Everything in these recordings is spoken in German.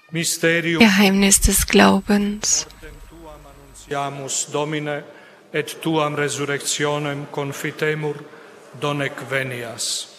Geheimnis des Glaubens. Annunciamus Domine, et tuam resurrectionem confitemur, donec venias.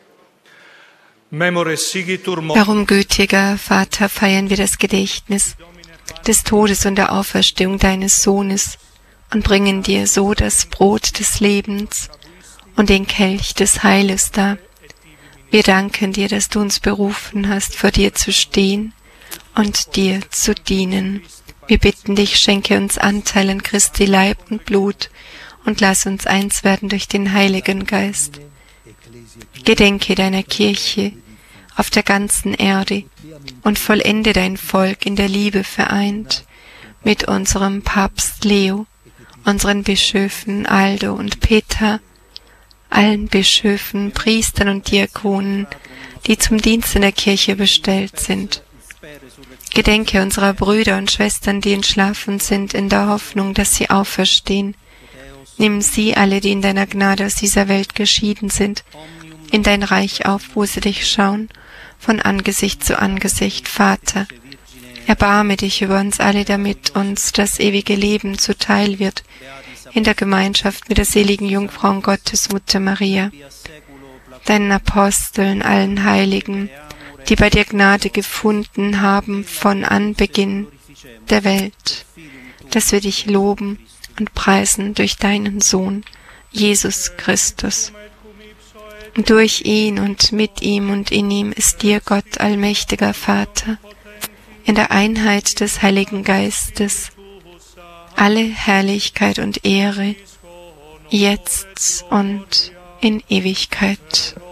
Memore sigitur Darum, gütiger Vater, feiern wir das Gedächtnis des Todes und der Auferstehung deines Sohnes und bringen dir so das Brot des Lebens und den Kelch des Heiles dar. Wir danken dir, dass du uns berufen hast, vor dir zu stehen und dir zu dienen. Wir bitten dich, schenke uns Anteil an Christi Leib und Blut und lass uns eins werden durch den Heiligen Geist. Gedenke deiner Kirche auf der ganzen Erde und vollende dein Volk in der Liebe vereint mit unserem Papst Leo, unseren Bischöfen Aldo und Peter, allen Bischöfen, Priestern und Diakonen, die zum Dienst in der Kirche bestellt sind. Gedenke unserer Brüder und Schwestern, die entschlafen sind, in der Hoffnung, dass sie auferstehen. Nimm sie alle, die in deiner Gnade aus dieser Welt geschieden sind, in dein Reich auf, wo sie dich schauen, von Angesicht zu Angesicht, Vater. Erbarme dich über uns alle, damit uns das ewige Leben zuteil wird, in der Gemeinschaft mit der seligen Jungfrau Gottes, Mutter Maria, deinen Aposteln, allen Heiligen, die bei dir Gnade gefunden haben von Anbeginn der Welt, dass wir dich loben und preisen durch deinen Sohn, Jesus Christus. Durch ihn und mit ihm und in ihm ist dir, Gott, allmächtiger Vater, in der Einheit des Heiligen Geistes, alle Herrlichkeit und Ehre, jetzt und in Ewigkeit.